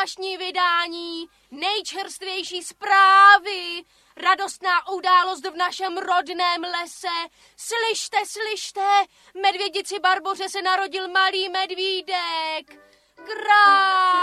zvláštní vydání, nejčerstvější zprávy, radostná událost v našem rodném lese. Slyšte, slyšte, medvědici Barboře se narodil malý medvídek. Král!